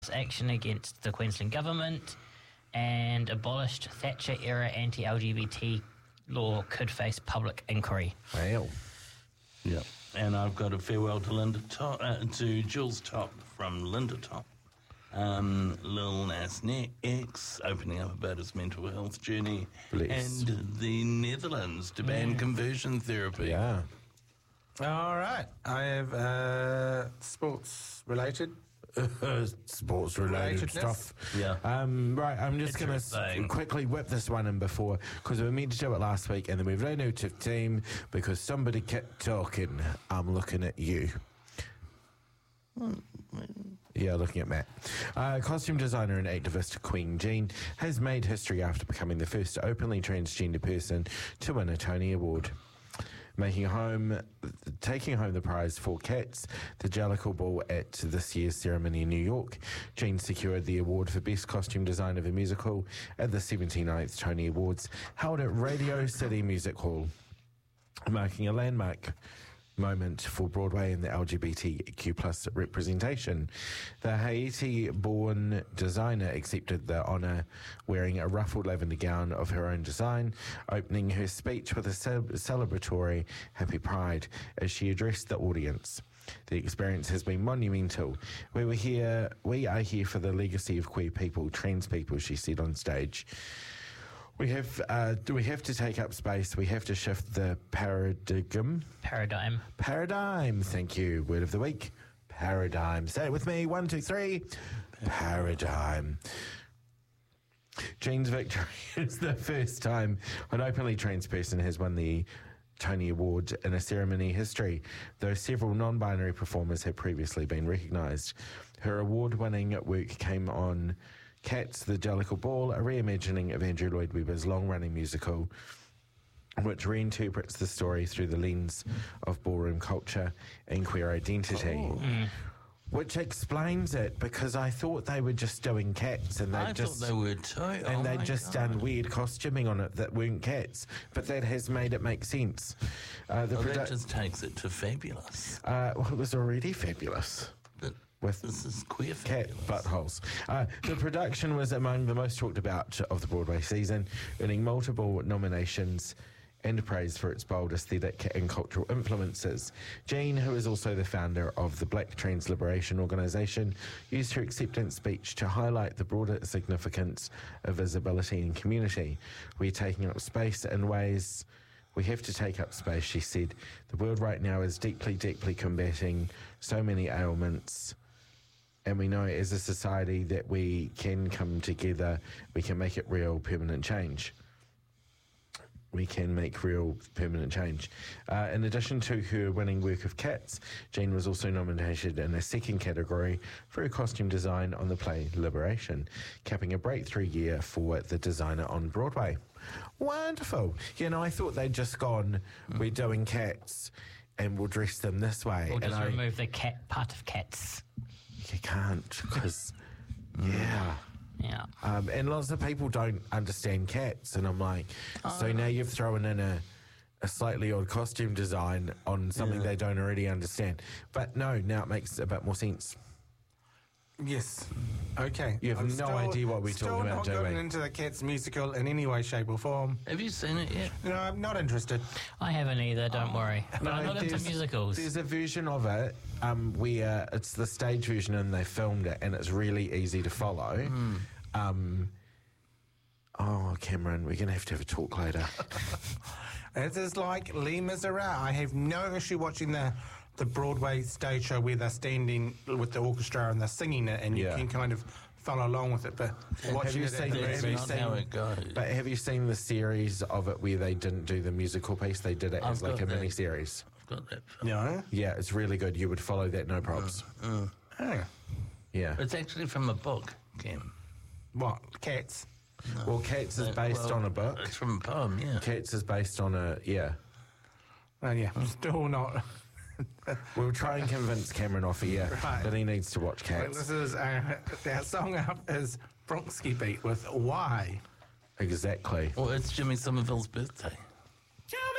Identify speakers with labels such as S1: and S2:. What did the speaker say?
S1: action against the Queensland government, and abolished Thatcher-era anti-LGBT law could face public inquiry.
S2: Wow.
S3: Yeah, and I've got a farewell to Jules Top from Linda Top. Lil Nas X opening up about his mental health journey.
S2: Bless.
S3: And the Netherlands to ban conversion therapy.
S2: Yeah.
S4: All right. I have sports-related.
S2: Sports-related stuff.
S3: Yeah.
S2: Right, I'm just going to quickly whip this one in before, because we were meant to do it last week, and then we've run out of time because somebody kept talking. I'm looking at you. Yeah, looking at Matt. Costume designer and activist Queen Jean has made history after becoming the first openly transgender person to win a Tony Award. Taking home the prize for Cats, the Jellicle Ball at this year's ceremony in New York. Jean secured the award for Best Costume Design of a Musical at the 79th Tony Awards, held at Radio City Music Hall, marking a landmark moment for Broadway and the LGBTQ plus representation. The Haiti-born designer accepted the honour wearing a ruffled lavender gown of her own design, opening her speech with a celebratory Happy Pride as she addressed the audience. The experience has been monumental. We are here for the legacy of queer people, trans people, she said on stage. We have to take up space. We have to shift the paradigm. Paradigm. Thank you. Word of the week. Paradigm. Say it with me. 1, 2, 3. Paradigm. Jean's victory is the first time an openly trans person has won the Tony Award in a ceremony history, though several non-binary performers have previously been recognised. Her award-winning work came on Cats, the Jellicle Ball, a reimagining of Andrew Lloyd Webber's long-running musical, which reinterprets the story through the lens of ballroom culture and queer identity. Which explains it, because I thought they were just doing Cats, and
S3: I thought they were too.
S2: And they'd just done weird costuming on it that weren't Cats, but that has made it make sense.
S3: That just takes it to fabulous.
S2: Well, it was already fabulous. With
S3: this is queer
S2: cat buttholes. The production was among the most talked about of the Broadway season, earning multiple nominations and praise for its bold aesthetic and cultural influences. Jean, who is also the founder of the Black Trans Liberation Organisation, used her acceptance speech to highlight the broader significance of visibility and community. We're taking up space in ways we have to take up space, she said. The world right now is deeply, deeply combating so many ailments, and we know as a society that we can come together, we can make it real, permanent change. We can make real, permanent change. In addition to her winning work of Cats, Jean was also nominated in a second category for her costume design on the play Liberation, capping a breakthrough year for the designer on Broadway. Wonderful. You know, I thought they'd just gone, we're doing Cats and we'll dress them this way.
S1: Or just remove the cat part of Cats.
S2: You can't, because, yeah. And lots of people don't understand Cats, and I'm like, so now you've thrown in a slightly odd costume design on something they don't already understand. But no, now it makes a bit more sense.
S4: Yes. Okay.
S2: You have no idea what we're talking about, do we?
S4: Still not gotten into the Cats musical in any way, shape or form.
S3: Have you seen it yet?
S4: No, I'm not interested.
S1: I haven't either, don't worry. But I'm not into musicals.
S2: There's a version of it where it's the stage version and they filmed it, and it's really easy to follow. Cameron, we're going to have a talk later.
S4: It is like Les Miserables. I have no issue watching the Broadway stage show where they're standing with the orchestra and they're singing it, and you can kind of follow along with it. But watching it,
S3: how it goes.
S2: But have you seen the series of it where they didn't do the musical piece? They did it as like a mini-series.
S3: I've got that.
S2: Yeah, it's really good. You would follow that, no props. Yeah.
S3: It's actually from a book, Cam.
S4: What? Cats?
S2: No. Well, Cats is based on a book.
S3: It's from a poem, yeah.
S2: Cats is based on a,
S4: I'm still not...
S2: We'll try and convince Cameron off here that he needs to watch Cats.
S4: This is our song up is Bronski Beat with Why.
S2: Exactly.
S3: Well, it's Jimmy Somerville's birthday.